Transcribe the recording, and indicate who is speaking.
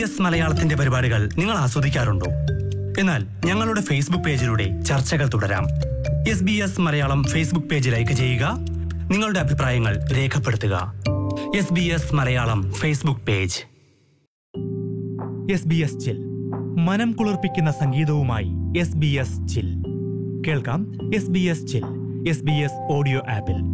Speaker 1: SBS മലയാളത്തിന്റെ പരിപാടികൾ നിങ്ങൾ ആസ്വദിക്കാറുണ്ടോ? എന്നാൽ ഞങ്ങളുടെ ഫേസ്ബുക്ക് പേജിലൂടെ ചർച്ചകൾ തുടരാം. SBS Malayalam Facebook page like ചെയ്യുക, നിങ്ങളുടെ അഭിപ്രായങ്ങൾ രേഖപ്പെടുത്തുക. SBS Malayalam Facebook page.
Speaker 2: SBS ചിൽ, മനം കുളിർപ്പിക്കുന്ന സംഗീതവുമായി SBS ചിൽ കേൾക്കാം. SBS ചിൽ SBS ഓഡിയോ ആപ്പിൽ.